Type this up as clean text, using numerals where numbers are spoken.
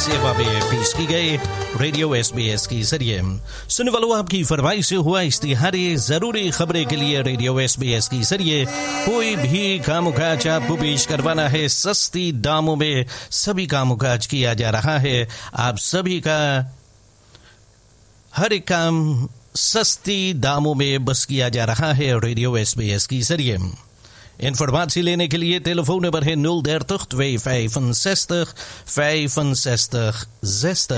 सेवा में पेश की गई रेडियो SBS के जरिए। सुनने वालों, आपकी फरमाइश से हुआ इश्तिहारी जरूरी खबरें के लिए रेडियो SBS के जरिए कोई भी कामकाज आपको पेश करवाना है, सस्ती दामों में सभी कामकाज किया जा रहा है। आप सभी का हर एक काम सस्ती दामों में बस किया जा रहा है रेडियो SBS के जरिए। Informatie लेने के लिए telefoonnummer है 030 265 65 65 60.